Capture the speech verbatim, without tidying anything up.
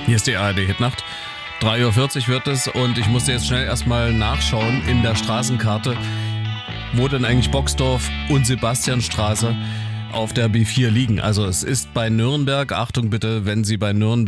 Hier ist die A R D-Hitnacht. drei Uhr vierzig wird es und ich musste jetzt schnell erstmal nachschauen in der Straßenkarte, wo denn eigentlich Boxdorf und Sebastianstraße auf der B vier liegen. Also es ist bei Nürnberg, Achtung bitte, wenn Sie bei Nürnberg